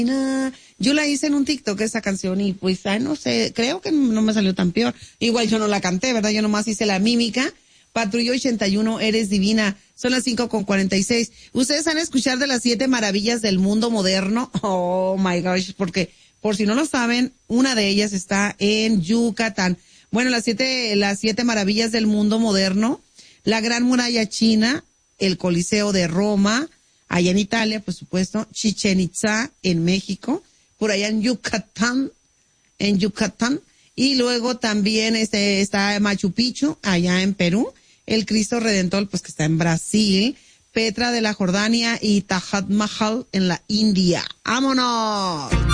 Yo la hice en un TikTok esa canción y pues, no sé, creo que no me salió tan peor. Igual yo no la canté, ¿verdad? Yo nomás hice la mímica. Patrulla 81, eres divina. Son las 5:46. ¿Ustedes han escuchado de las 7 maravillas del mundo moderno? Oh my gosh, porque por si no lo saben, una de ellas está en Yucatán. Bueno, las siete maravillas del mundo moderno, la Gran Muralla China, el Coliseo de Roma, allá en Italia, por supuesto, Chichén Itzá en México, por allá en Yucatán, y luego también está Machu Picchu, allá en Perú, el Cristo Redentor, pues que está en Brasil, Petra de la Jordania y Taj Mahal en la India. ¡Vámonos!